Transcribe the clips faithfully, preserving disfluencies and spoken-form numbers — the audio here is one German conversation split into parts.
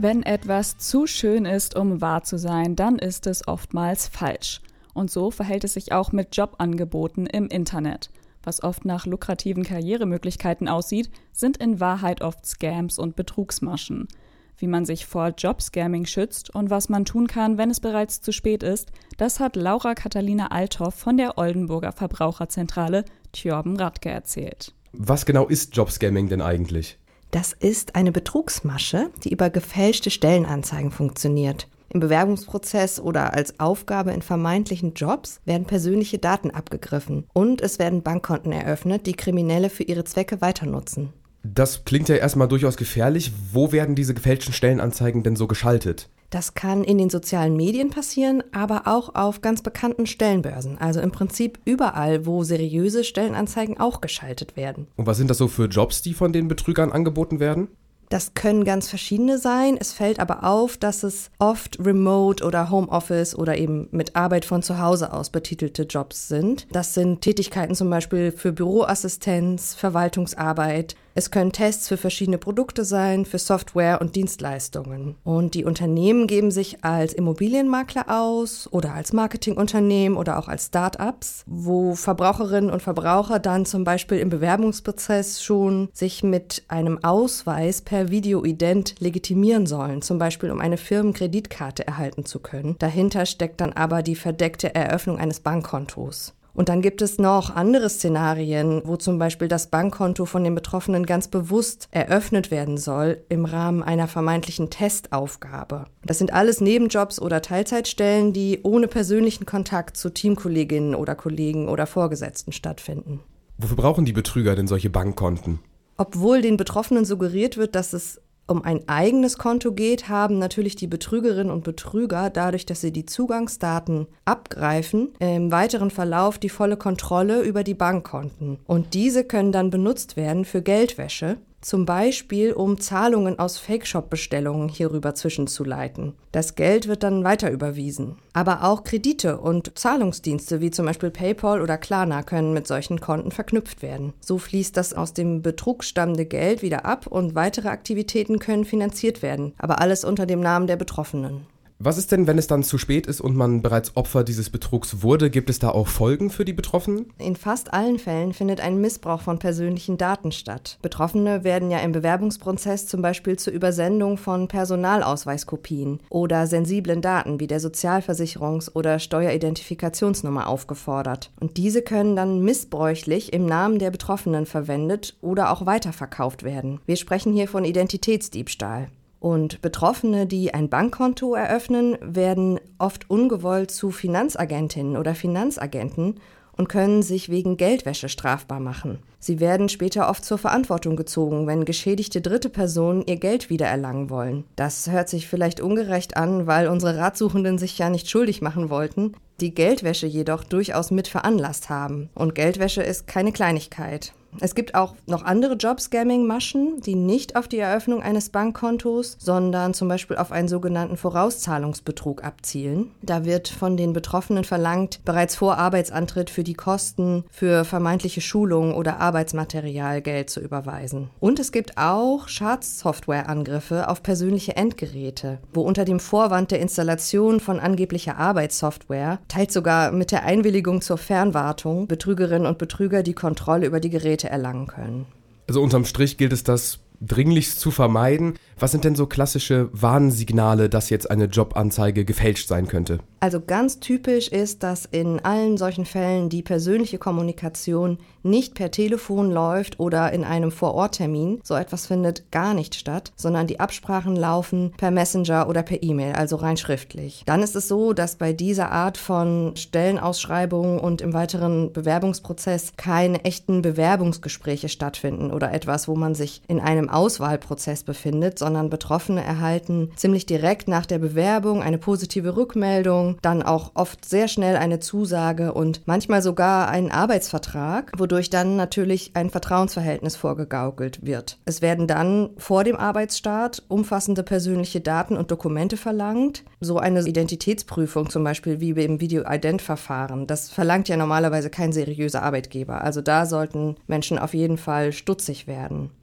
Wenn etwas zu schön ist, um wahr zu sein, dann ist es oftmals falsch. Und so verhält es sich auch mit Jobangeboten im Internet. Was oft nach lukrativen Karrieremöglichkeiten aussieht, sind in Wahrheit oft Scams und Betrugsmaschen. Wie man sich vor Jobscamming schützt und was man tun kann, wenn es bereits zu spät ist, das hat Laura Katharina Althoff von der Oldenburger Verbraucherzentrale Tjorben Radke erzählt. Was genau ist Jobscamming denn eigentlich? Das ist eine Betrugsmasche, die über gefälschte Stellenanzeigen funktioniert. Im Bewerbungsprozess oder als Aufgabe in vermeintlichen Jobs werden persönliche Daten abgegriffen und es werden Bankkonten eröffnet, die Kriminelle für ihre Zwecke weiternutzen. Das klingt ja erstmal durchaus gefährlich. Wo werden diese gefälschten Stellenanzeigen denn so geschaltet? Das kann in den sozialen Medien passieren, aber auch auf ganz bekannten Stellenbörsen. Also im Prinzip überall, wo seriöse Stellenanzeigen auch geschaltet werden. Und was sind das so für Jobs, die von den Betrügern angeboten werden? Das können ganz verschiedene sein. Es fällt aber auf, dass es oft Remote oder Homeoffice oder eben mit Arbeit von zu Hause aus betitelte Jobs sind. Das sind Tätigkeiten zum Beispiel für Büroassistenz, Verwaltungsarbeit. Es können Tests für verschiedene Produkte sein, für Software und Dienstleistungen. Und die Unternehmen geben sich als Immobilienmakler aus oder als Marketingunternehmen oder auch als Start-ups, wo Verbraucherinnen und Verbraucher dann zum Beispiel im Bewerbungsprozess schon sich mit einem Ausweis per Videoident legitimieren sollen, zum Beispiel um eine Firmenkreditkarte erhalten zu können. Dahinter steckt dann aber die verdeckte Eröffnung eines Bankkontos. Und dann gibt es noch andere Szenarien, wo zum Beispiel das Bankkonto von den Betroffenen ganz bewusst eröffnet werden soll im Rahmen einer vermeintlichen Testaufgabe. Das sind alles Nebenjobs oder Teilzeitstellen, die ohne persönlichen Kontakt zu Teamkolleginnen oder Kollegen oder Vorgesetzten stattfinden. Wofür brauchen die Betrüger denn solche Bankkonten? Obwohl den Betroffenen suggeriert wird, dass es um ein eigenes Konto geht, haben natürlich die Betrügerinnen und Betrüger, dadurch, dass sie die Zugangsdaten abgreifen, im weiteren Verlauf die volle Kontrolle über die Bankkonten. Und diese können dann benutzt werden für Geldwäsche, zum Beispiel um Zahlungen aus Fake-Shop-Bestellungen hierüber zwischenzuleiten. Das Geld wird dann weiter überwiesen. Aber auch Kredite und Zahlungsdienste wie zum Beispiel PayPal oder Klarna können mit solchen Konten verknüpft werden. So fließt das aus dem Betrug stammende Geld wieder ab und weitere Aktivitäten können finanziert werden, aber alles unter dem Namen der Betroffenen. Was ist denn, wenn es dann zu spät ist und man bereits Opfer dieses Betrugs wurde? Gibt es da auch Folgen für die Betroffenen? In fast allen Fällen findet ein Missbrauch von persönlichen Daten statt. Betroffene werden ja im Bewerbungsprozess zum Beispiel zur Übersendung von Personalausweiskopien oder sensiblen Daten wie der Sozialversicherungs- oder Steueridentifikationsnummer aufgefordert. Und diese können dann missbräuchlich im Namen der Betroffenen verwendet oder auch weiterverkauft werden. Wir sprechen hier von Identitätsdiebstahl. Und Betroffene, die ein Bankkonto eröffnen, werden oft ungewollt zu Finanzagentinnen oder Finanzagenten und können sich wegen Geldwäsche strafbar machen. Sie werden später oft zur Verantwortung gezogen, wenn geschädigte dritte Personen ihr Geld wiedererlangen wollen. Das hört sich vielleicht ungerecht an, weil unsere Ratsuchenden sich ja nicht schuldig machen wollten, die Geldwäsche jedoch durchaus mit veranlasst haben. Und Geldwäsche ist keine Kleinigkeit. Es gibt auch noch andere Job-Scamming-Maschen, die nicht auf die Eröffnung eines Bankkontos, sondern zum Beispiel auf einen sogenannten Vorauszahlungsbetrug abzielen. Da wird von den Betroffenen verlangt, bereits vor Arbeitsantritt für die Kosten für vermeintliche Schulungen oder Arbeitsmaterial Geld zu überweisen. Und es gibt auch Schadsoftware-Angriffe auf persönliche Endgeräte, wo unter dem Vorwand der Installation von angeblicher Arbeitssoftware, teils sogar mit der Einwilligung zur Fernwartung, Betrügerinnen und Betrüger die Kontrolle über die Geräte erlangen können. Also unterm Strich gilt es, das dringlichst zu vermeiden. Was sind denn so klassische Warnsignale, dass jetzt eine Jobanzeige gefälscht sein könnte? Also ganz typisch ist, dass in allen solchen Fällen die persönliche Kommunikation nicht per Telefon läuft oder in einem Vor-Ort-Termin. So etwas findet gar nicht statt, sondern die Absprachen laufen per Messenger oder per E-Mail, also rein schriftlich. Dann ist es so, dass bei dieser Art von Stellenausschreibungen und im weiteren Bewerbungsprozess keine echten Bewerbungsgespräche stattfinden oder etwas, wo man sich in einem Auswahlprozess befindet, sondern Betroffene erhalten ziemlich direkt nach der Bewerbung eine positive Rückmeldung, dann auch oft sehr schnell eine Zusage und manchmal sogar einen Arbeitsvertrag, wodurch dann natürlich ein Vertrauensverhältnis vorgegaukelt wird. Es werden dann vor dem Arbeitsstart umfassende persönliche Daten und Dokumente verlangt. So eine Identitätsprüfung zum Beispiel wie im Video-Ident-Verfahren, das verlangt ja normalerweise kein seriöser Arbeitgeber. Also da sollten Menschen auf jeden Fall stutzig werden.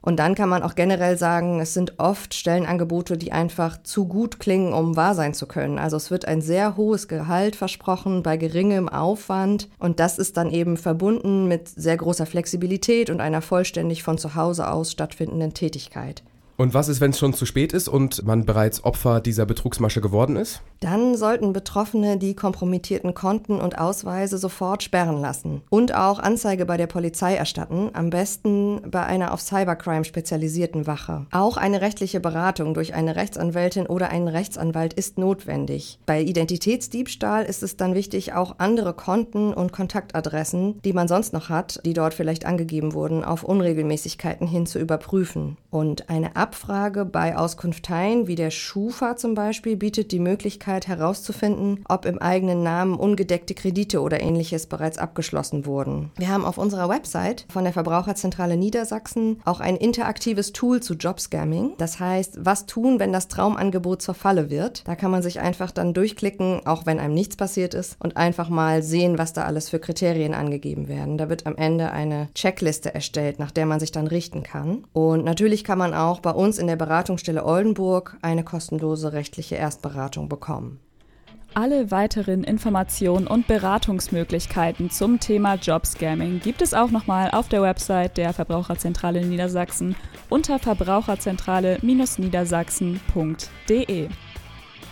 Und dann kann man auch generell sagen, es sind oft Stellenangebote, die einfach zu gut klingen, um wahr sein zu können. Also es wird ein sehr hohes Gehalt versprochen bei geringem Aufwand und das ist dann eben verbunden mit sehr großer Flexibilität und einer vollständig von zu Hause aus stattfindenden Tätigkeit. Und was ist, wenn es schon zu spät ist und man bereits Opfer dieser Betrugsmasche geworden ist? Dann sollten Betroffene die kompromittierten Konten und Ausweise sofort sperren lassen und auch Anzeige bei der Polizei erstatten, am besten bei einer auf Cybercrime spezialisierten Wache. Auch eine rechtliche Beratung durch eine Rechtsanwältin oder einen Rechtsanwalt ist notwendig. Bei Identitätsdiebstahl ist es dann wichtig, auch andere Konten und Kontaktadressen, die man sonst noch hat, die dort vielleicht angegeben wurden, auf Unregelmäßigkeiten hin zu überprüfen. Und eine Abfrage bei Auskunfteien wie der Schufa zum Beispiel bietet die Möglichkeit herauszufinden, ob im eigenen Namen ungedeckte Kredite oder ähnliches bereits abgeschlossen wurden. Wir haben auf unserer Website von der Verbraucherzentrale Niedersachsen auch ein interaktives Tool zu Jobscamming. Das heißt, was tun, wenn das Traumangebot zur Falle wird? Da kann man sich einfach dann durchklicken, auch wenn einem nichts passiert ist, und einfach mal sehen, was da alles für Kriterien angegeben werden. Da wird am Ende eine Checkliste erstellt, nach der man sich dann richten kann. Und natürlich kann man auch bei uns in der Beratungsstelle Oldenburg eine kostenlose rechtliche Erstberatung bekommen. Alle weiteren Informationen und Beratungsmöglichkeiten zum Thema Jobscamming gibt es auch nochmal auf der Website der Verbraucherzentrale Niedersachsen unter verbraucherzentrale Niedersachsen punkt de.